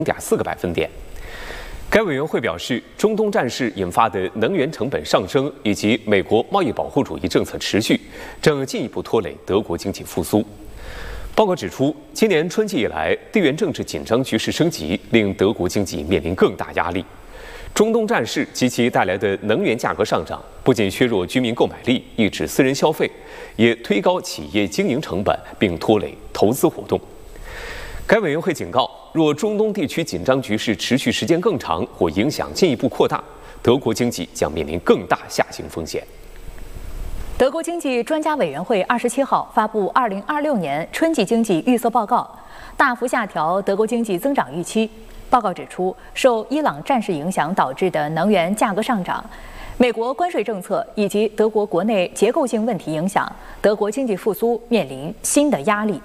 0.4个百分点。该委员会表示，中东战事引发的能源成本上升以及美国贸易保护主义政策持续，正进一步拖累德国经济复苏。报告指出，今年春季以来，地缘政治紧张局势升级，令德国经济面临更大压力。中东战事及其带来的能源价格上涨，不仅削弱居民购买力，抑制私人消费，也推高企业经营成本，并拖累投资活动。该委员会警告，若中东地区紧张局势持续时间更长，或影响进一步扩大，德国经济将面临更大下行风险。 德国经济专家委员会27号发布2026年春季经济预测报告，大幅下调德国经济增长预期。报告指出，受伊朗战事影响导致的能源价格上涨、美国关税政策以及德国国内结构性问题影响，德国经济复苏面临新的压力。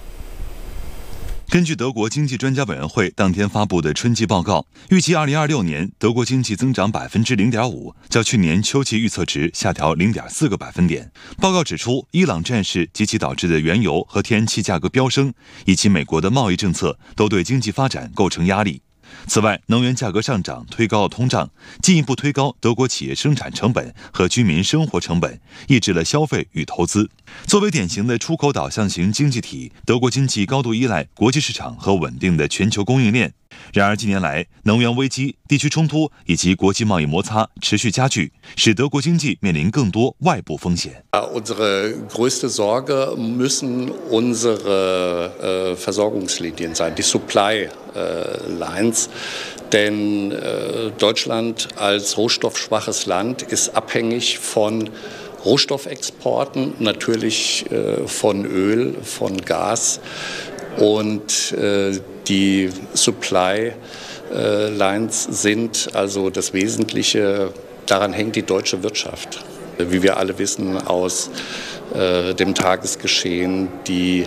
根据德国经济专家委员会当天发布的春季报告，预计2026年德国经济增长0.5%，较去年秋季预测值下调0.4个百分点。报告指出，伊朗战事及其导致的原油和天然气价格飙升，以及美国的贸易政策都对经济发展构成压力。此外，能源价格上涨推高了通胀，进一步推高德国企业生产成本和居民生活成本，抑制了消费与投资。作为典型的出口导向型经济体，德国经济高度依赖国际市场和稳定的全球供应链。然而，近年来能源危机、地区冲突以及国际贸易摩擦持续加剧，使德国经济面临更多外部风险。 Unsere größte Sorge müssen unsere Versorgungslinien sein, die Supply Lines. Denn Deutschland als rohstoffschwaches Land ist abhängig von Rohstoffexporten, natürlich von Öl, von Gas. Und die Supply Lines sind also das Wesentliche, daran hängt die deutsche Wirtschaft. Wie wir alle wissen aus dem Tagesgeschehen, die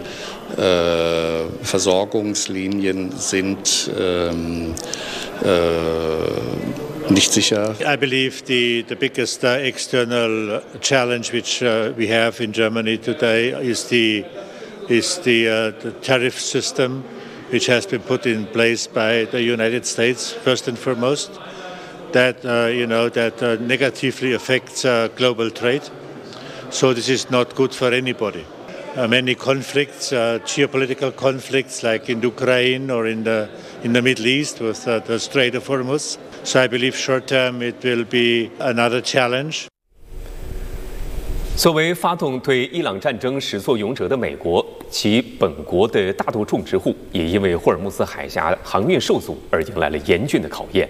Versorgungslinien sind nicht sicher. I believe the biggest external challenge which we have in Germany today is the tariff system, which has been put in place by the United States first and foremost. That negatively affects global trade. So this is not good for anybody. Many conflicts, geopolitical conflicts, like in Ukraine or in the Middle East with the Strait of Hormuz. So I believe short term it will be another challenge. 作为发动对伊朗战争始作俑者的美国，其本国的大多种植户也因为霍尔木兹海峡航运受阻而迎来了严峻的考验。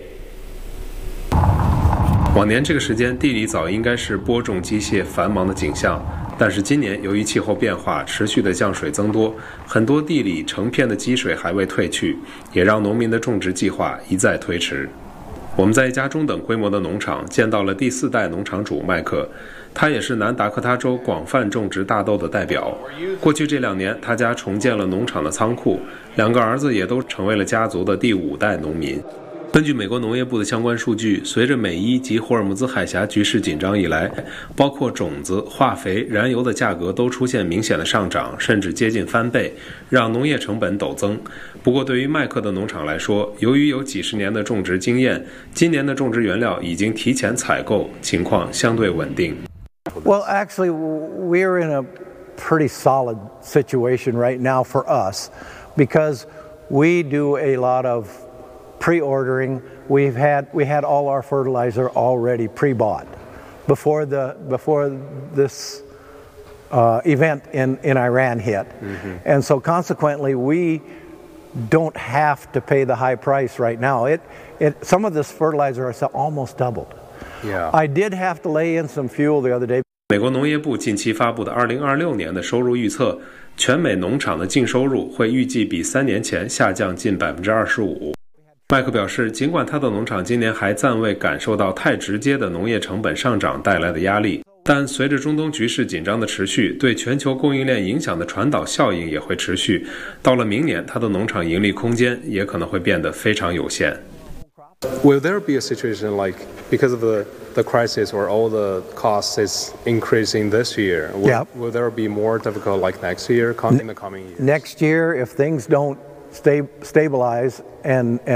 往年这个时间，地里早应该是播种机械繁忙的景象，但是今年由于气候变化，持续的降水增多，很多地里成片的积水还未退去，也让农民的种植计划一再推迟。我们在一家中等规模的农场见到了第4代农场主麦克，他也是南达科他州广泛种植大豆的代表。过去这2年，他家重建了农场的仓库，2个儿子也都成为了家族的第5代农民。根据美国农业部的相关数据，随着美伊及霍尔木兹海峡局势紧张以来，包括种子、化肥、燃油的价格都出现明显的上涨，甚至接近翻倍，让农业成本陡增。不过对于麦克的农场来说，由于有几十年的种植经验，今年的种植原料已经提前采购，情况相对稳定。 Well, actually, we're in a pretty solid situation right now for us because we do a lot of pre-ordering. We had all our fertilizer already pre-bought before this event in Iran hit, and so consequently we don't have to pay the high price right now. Some of this fertilizer is almost doubled. Yeah. I did have to lay in some fuel the other day. 美国农业部近期发布的2026年的收入预测，全美农场的净收入会预计比3年前下降近25%。麦克表示，尽管他的农场今年还暂未感受到太直接的农业成本上涨带来的压力，但随着中东局势紧张的持续，对全球供应链影响的传导效应也会持续。到了明年，他的农场盈利空间也可能会变得非常有限。 Will there be a situation like because of the crisis or all the costs is increasing this year? Will there be more difficult like next year, in the coming years? Next year, if things don't stabilize and